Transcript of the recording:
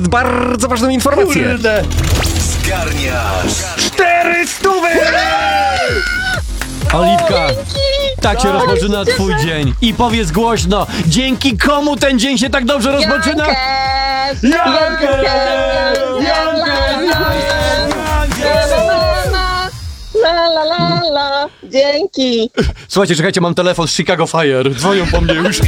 bardzo ważną informację. Kurde. Zgarniasz 400! Oliwka, tak się rozpoczyna twój dzień. I powiedz głośno, dzięki komu ten dzień się tak dobrze rozpoczyna? Jankę! La, dzięki. Słuchajcie, czekajcie, mam telefon z Chicago Fire. Dzwonią po mnie już.